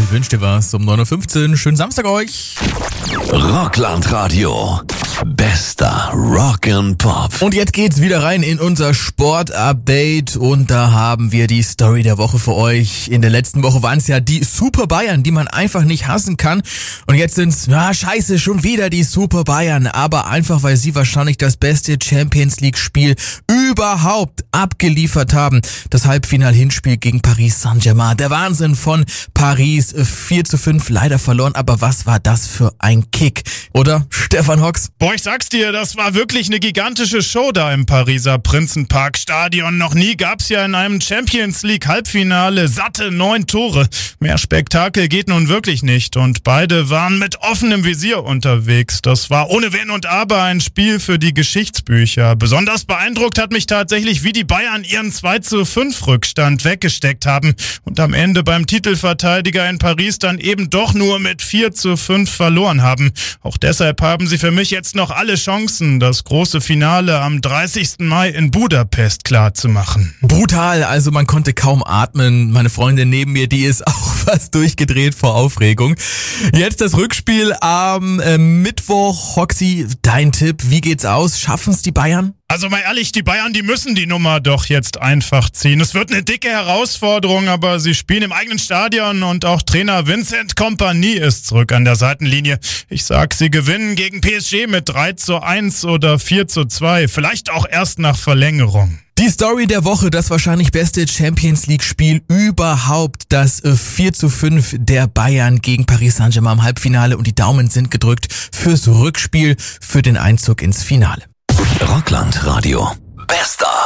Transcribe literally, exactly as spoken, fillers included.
und wünsche dir was um neun Uhr fünfzehn. Schönen Samstag euch. Rockland-Radio. Bester Rock'n'Pop. Und jetzt geht's wieder rein in unser Sport-Update und da haben wir die Story der Woche für euch. In der letzten Woche waren es ja die Super Bayern, die man einfach nicht hassen kann. Und jetzt sind's, na scheiße, schon wieder die Super Bayern. Aber einfach, weil sie wahrscheinlich das beste Champions-League-Spiel überhaupt abgeliefert haben. Das Halbfinal-Hinspiel gegen Paris Saint-Germain. Der Wahnsinn von Paris. vier zu fünf leider verloren. Aber was war das für ein Kick? Oder, Stefan Hocks? Boah, ich sag's dir, das war wirklich eine gigantische Show da im Pariser Prinzenpark-Stadion. Noch nie gab's ja in einem Champions-League-Halbfinale satte neun Tore. Mehr Spektakel geht nun wirklich nicht. Und beide waren mit offenem Visier unterwegs. Das war ohne Wenn und Aber ein Spiel für die Geschichtsbücher. Besonders beeindruckt hat mich tatsächlich, wie die Bayern ihren zwei zu fünf Rückstand weggesteckt haben und am Ende beim Titelverteidiger in Paris dann eben doch nur mit vier zu fünf verloren haben. Auch deshalb haben sie für mich jetzt noch alle Chancen, das große Finale am dreißigsten Mai in Budapest klar zu machen. Brutal, also man konnte kaum atmen. Meine Freundin neben mir, die ist auch fast durchgedreht vor Aufregung. Jetzt das Rückspiel am äh, Mittwoch. Hoxi, dein Tipp, wie geht's aus? Schaffen's die Bayern? Also mal ehrlich, die Bayern, die müssen die Nummer doch jetzt einfach ziehen. Es wird eine dicke Herausforderung, aber sie spielen im eigenen Stadion und auch Trainer Vincent Kompany ist zurück an der Seitenlinie. Ich sag, sie gewinnen gegen P S G mit drei zu eins oder vier zu zwei, vielleicht auch erst nach Verlängerung. Die Story der Woche, das wahrscheinlich beste Champions-League-Spiel überhaupt, das vier zu fünf der Bayern gegen Paris Saint-Germain im Halbfinale und die Daumen sind gedrückt fürs Rückspiel, für den Einzug ins Finale. Rockland-Radio. Bester